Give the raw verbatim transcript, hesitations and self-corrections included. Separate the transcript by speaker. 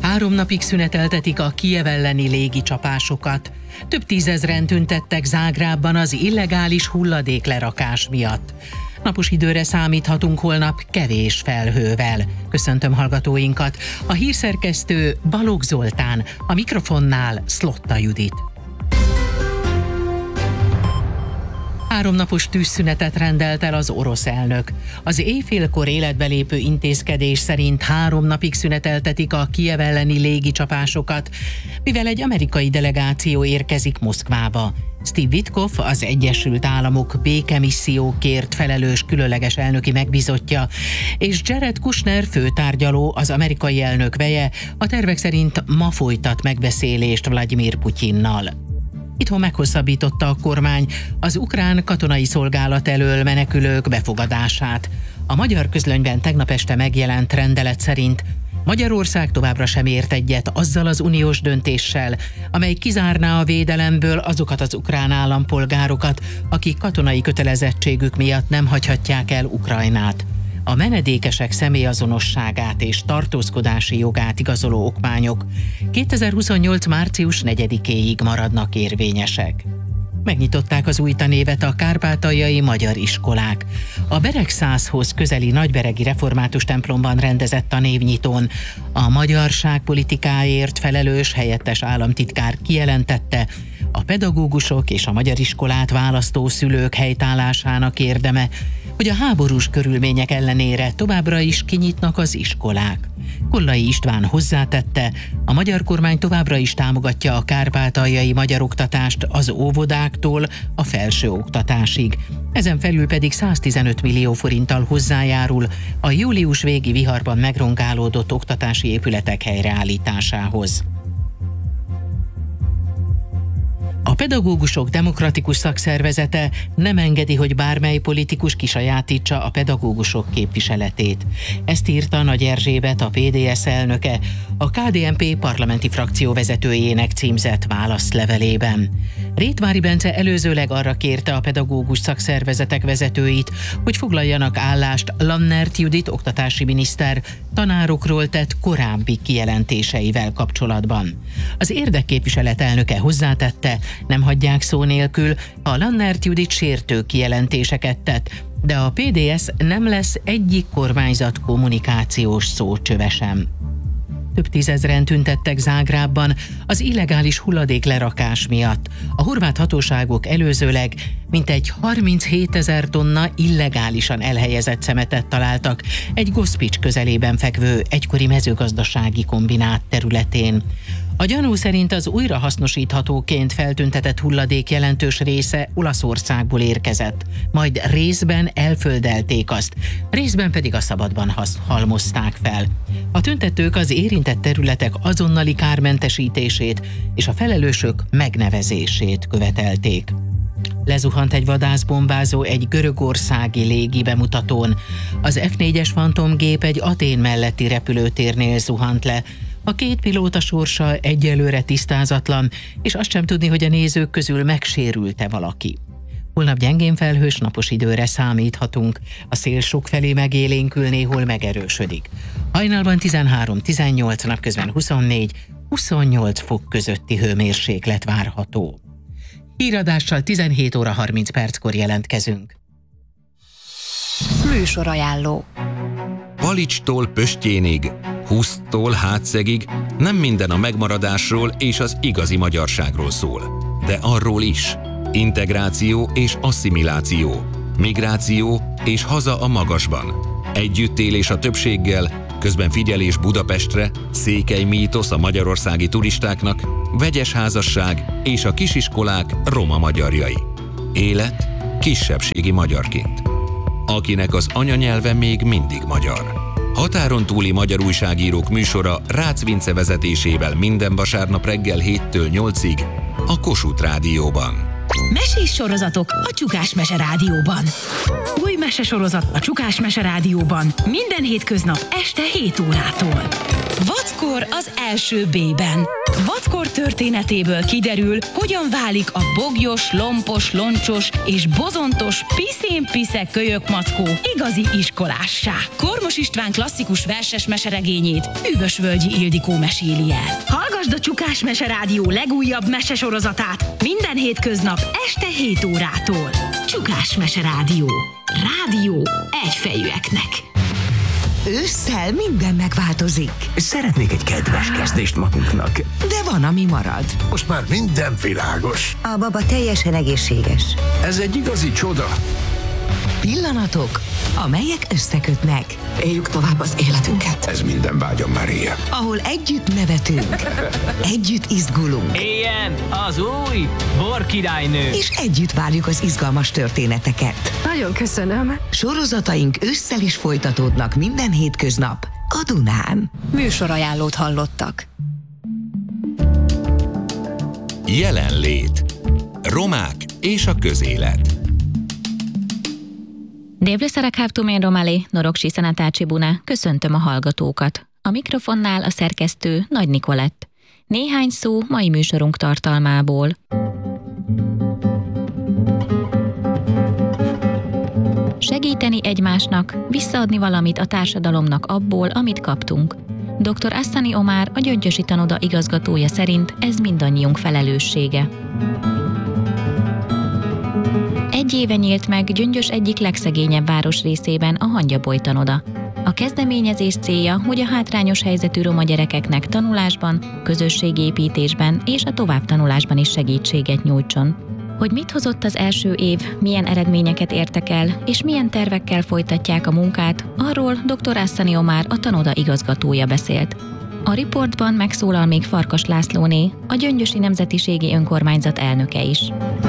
Speaker 1: Három napig szüneteltetik a Kijev elleni légicsapásokat. Több tízezren tüntettek Zágrábban az illegális hulladéklerakás miatt. Napos időre számíthatunk holnap kevés felhővel. Köszöntöm hallgatóinkat. A hírszerkesztő Balogh Zoltán, a mikrofonnál Szlotta Judit. Háromnapos tűzszünetet rendelt el az orosz elnök. Az éjfélkor életbe lépő intézkedés szerint három napig szüneteltetik a Kijev elleni légicsapásokat, mivel egy amerikai delegáció érkezik Moszkvába. Steve Witkoff, az Egyesült Államok békemissziókért felelős különleges elnöki megbízottja, és Jared Kushner főtárgyaló, az amerikai elnök veje, a tervek szerint ma folytat megbeszélést Vladimir Putyinnal. Itthon meghosszabbította a kormány az ukrán katonai szolgálat elől menekülők befogadását. A magyar közlönyben tegnap este megjelent rendelet szerint Magyarország továbbra sem ért egyet azzal az uniós döntéssel, amely kizárná a védelemből azokat az ukrán állampolgárokat, akik katonai kötelezettségük miatt nem hagyhatják el Ukrajnát. A menedékesek személyazonosságát és tartózkodási jogát igazoló okmányok kétezer-huszonnyolc. március negyedikéig maradnak érvényesek. Megnyitották az új tanévet a kárpátaljai magyar iskolák. A Beregszázhoz közeli nagyberegi református templomban rendezett tanévnyitón a magyarságpolitikáért felelős helyettes államtitkár kijelentette, a pedagógusok és a magyar iskolát választó szülők helytállásának érdeme, hogy a háborús körülmények ellenére továbbra is kinyitnak az iskolák. Kollai István hozzátette, a magyar kormány továbbra is támogatja a kárpátaljai magyar oktatást az óvodáktól a felső oktatásig. Ezen felül pedig száztizenöt millió forinttal hozzájárul a július végi viharban megrongálódott oktatási épületek helyreállításához. A Pedagógusok Demokratikus Szakszervezete nem engedi, hogy bármely politikus kisajátítsa a pedagógusok képviseletét. Ezt írta Nagy Erzsébet, a pé dé es elnöke, a ká dé en pé parlamenti frakció vezetőjének címzett válaszlevelében. Rétvári Bence előzőleg arra kérte a pedagógus szakszervezetek vezetőit, hogy foglaljanak állást Lannert Judit oktatási miniszter tanárokról tett korábbi kijelentéseivel kapcsolatban. Az érdekképviselet elnöke hozzátette, nem hagyják szó nélkül, ha Lannert Judit sértő kijelentéseket tett, de a pé dé es nem lesz egyik kormányzat kommunikációs szócsöve sem. Több tízezren tüntettek Zágrábban az illegális hulladéklerakás miatt. A horvát hatóságok előzőleg mintegy harminchétezer tonna illegálisan elhelyezett szemetet találtak egy Gospics közelében fekvő egykori mezőgazdasági kombinát területén. A gyanú szerint az újrahasznosíthatóként feltüntetett hulladék jelentős része Olaszországból érkezett, majd részben elföldelték azt, részben pedig a szabadban hasz- halmozták fel. A tüntetők az érintett területek azonnali kármentesítését és a felelősök megnevezését követelték. Lezuhant egy vadászbombázó egy görögországi légi bemutatón. Az ef négyes fantomgép egy Atén melletti repülőtérnél zuhant le. A két pilóta sorsa egyelőre tisztázatlan, és azt sem tudni, hogy a nézők közül megsérült-e valaki. Holnap gyengén felhős, napos időre számíthatunk. A szél sokfelé megélénkül, néhol megerősödik. Hajnalban tizenhárom-tizennyolc, napközben huszonnégy-huszonnyolc fok közötti hőmérséklet várható. Híradással tizenhét óra harminc perckor jelentkezünk.
Speaker 2: Műsorajánló.
Speaker 3: Palicstól Pösttyénig, Huszttól Hátszegig nem minden a megmaradásról és az igazi magyarságról szól. De arról is. Integráció és asszimiláció, migráció és haza a magasban. Együttélés a többséggel, közben figyelés Budapestre, székely mítosz a magyarországi turistáknak, vegyes házasság és a kisiskolák roma magyarjai. Élet kisebbségi magyarként. Akinek az anyanyelve még mindig magyar. Határon túli magyar újságírók műsora Rácz Vince vezetésével minden vasárnap reggel héttől nyolcig a Kossuth Rádióban.
Speaker 4: Mesés sorozatok a Csukás Mese Rádióban. Új mesesorozat a Csukás Mese Rádióban minden hétköznap este hét órától. Vackor az első B-ben. Vackor történetéből kiderül, hogyan válik a bogyos, lompos, loncsos és bozontos piszén-piszek kölyökmackó igazi iskolássá. Kormos István klasszikus verses meseregényét Üvösvölgyi Ildikó meséli el. Hallgasd a Csukás Mese Rádió legújabb mesesorozatát minden hétköznap este hét órától. Csukás Mese Rádió. Rádió egyfejűeknek.
Speaker 2: Ősszel minden megváltozik.
Speaker 5: Szeretnék egy kedves kezdést magunknak.
Speaker 2: De van, ami marad.
Speaker 6: Most már minden világos.
Speaker 7: A baba teljesen egészséges.
Speaker 6: Ez egy igazi csoda.
Speaker 2: Pillanatok, amelyek összekötnek.
Speaker 7: Éljük tovább az életünket.
Speaker 6: Ez minden vágyam már ilyen.
Speaker 2: Ahol együtt nevetünk, együtt izgulunk,
Speaker 8: Éljen az új borkirálynő!
Speaker 2: és együtt várjuk az izgalmas történeteket.
Speaker 9: Nagyon köszönöm.
Speaker 2: Sorozataink ősszel is folytatódnak minden hétköznap a Dunán.
Speaker 9: Műsorajánlót hallottak.
Speaker 3: Jelenlét. Romák és a közélet.
Speaker 10: Debreszerekháptumén Romalé, Noroksi Szenatácsi Buna, köszöntöm a hallgatókat. A mikrofonnál a szerkesztő Nagy Nikolett. Néhány szó mai műsorunk tartalmából. Segíteni egymásnak, visszaadni valamit a társadalomnak abból, amit kaptunk. doktor Asztani Omár, a Gyöngyösi Tanoda igazgatója szerint ez mindannyiunk felelőssége. Egy éve nyílt meg Gyöngyös egyik legszegényebb városrészében a Hangyaboly Tanoda. A kezdeményezés célja, hogy a hátrányos helyzetű roma gyerekeknek tanulásban, közösségépítésben és a továbbtanulásban is segítséget nyújtson. Hogy mit hozott az első év, milyen eredményeket értek el, és milyen tervekkel folytatják a munkát, arról doktor Asztani Omár, a Tanoda igazgatója beszélt. A riportban megszólal még Farkas Lászlóné, a Gyöngyösi Nemzetiségi Önkormányzat elnöke is.